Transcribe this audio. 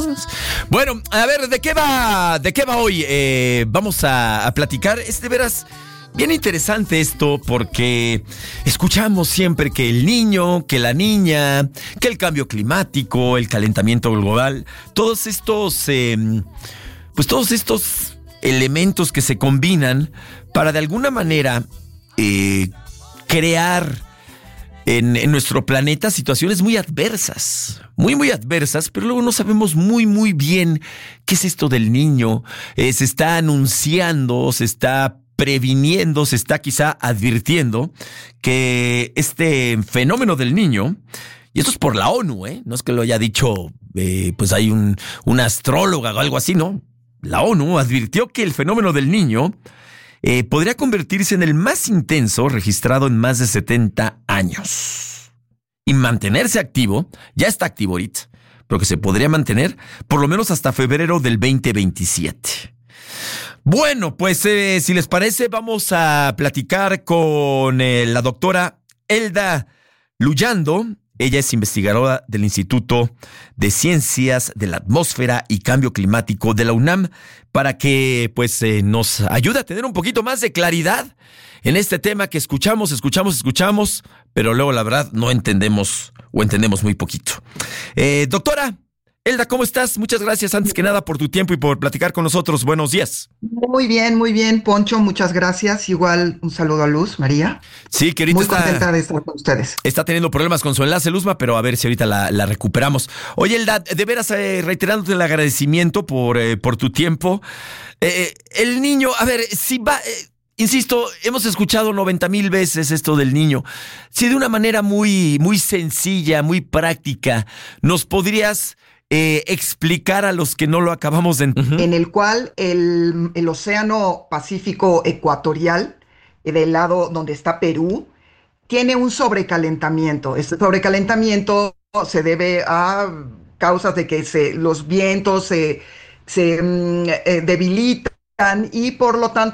Bueno, a ver, ¿de qué va hoy? Vamos a platicar. Es de veras bien interesante esto porque escuchamos siempre que el niño, que la niña, que el cambio climático, el calentamiento global, todos estos elementos que se combinan para de alguna manera crear en nuestro planeta situaciones muy adversas, muy adversas, pero luego no sabemos muy bien qué es esto del niño. Se está anunciando, se está previniendo, se está quizá advirtiendo que este fenómeno del niño, y esto es por la ONU, no es que lo haya dicho, pues hay una astróloga o algo así, ¿no? La ONU advirtió que el fenómeno del niño podría convertirse en el más intenso registrado en más de 70 años. Y mantenerse activo, ya está activo ahorita, pero que se podría mantener por lo menos hasta febrero del 2027. Bueno, pues si les parece, vamos a platicar con la doctora Elda Luyando. Ella es investigadora del Instituto de Ciencias de la Atmósfera y Cambio Climático de la UNAM para que pues nos ayude a tener un poquito más de claridad en este tema que escuchamos, pero luego la verdad no entendemos o entendemos muy poquito. Doctora Elda, ¿cómo estás? Muchas gracias antes que nada por tu tiempo y por platicar con nosotros. Buenos días. Muy bien, Poncho, muchas gracias. Igual un saludo a Luz, María. Sí, que ahorita muy contenta de estar con ustedes. Está teniendo problemas con su enlace, Luzma, pero a ver si ahorita la recuperamos. Oye, Elda, de veras reiterándote el agradecimiento por tu tiempo. El niño, a ver, si va... insisto, hemos escuchado 90,000 veces esto del niño. Si de una manera muy sencilla, muy práctica, nos podrías explicar a los que no lo acabamos de entender. En el cual el Océano Pacífico Ecuatorial, del lado donde está Perú, tiene un sobrecalentamiento. Este sobrecalentamiento se debe a causas de que los vientos se debilitan y por lo tanto